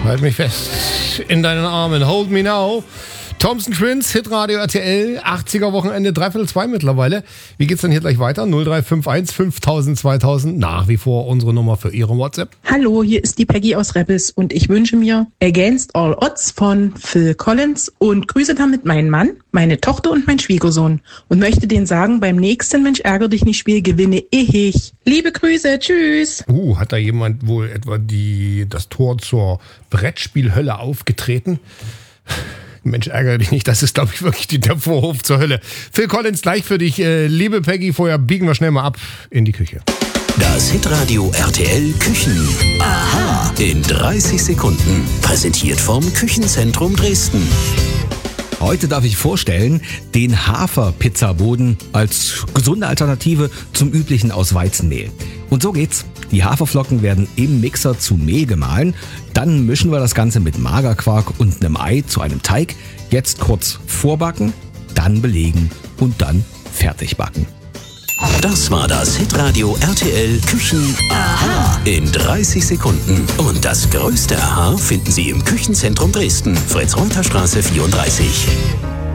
Halt mich fest in deinen Armen. Hold me now. Thompson Twins, Hitradio RTL, 80er Wochenende, 3/2 mittlerweile. Wie geht's denn hier gleich weiter? 0351 5000 2000, nach wie vor unsere Nummer für Ihre WhatsApp. Hallo, hier ist die Peggy aus Rebels und ich wünsche mir Against All Odds von Phil Collins und grüße damit meinen Mann, meine Tochter und meinen Schwiegersohn und möchte denen sagen, beim nächsten Mensch ärger dich nicht Spiel gewinne ich. Liebe Grüße, tschüss. Hat da jemand wohl etwa das Tor zur Brettspielhölle aufgetreten? Mensch, ärgere dich nicht, das ist, glaube ich, wirklich der Vorhof zur Hölle. Phil Collins gleich für dich. Liebe Peggy, vorher biegen wir schnell mal ab in die Küche. Das Hitradio RTL Küchen. Aha. In 30 Sekunden. Präsentiert vom Küchenzentrum Dresden. Heute darf ich vorstellen, den Hafer-Pizzaboden als gesunde Alternative zum üblichen aus Weizenmehl. Und so geht's. Die Haferflocken werden im Mixer zu Mehl gemahlen. Dann mischen wir das Ganze mit Magerquark und einem Ei zu einem Teig. Jetzt kurz vorbacken, dann belegen und dann fertig backen. Das war das Hitradio RTL Küchen Aha in 30 Sekunden. Und das größte Aha finden Sie im Küchenzentrum Dresden, Fritz-Reuter-Straße 34.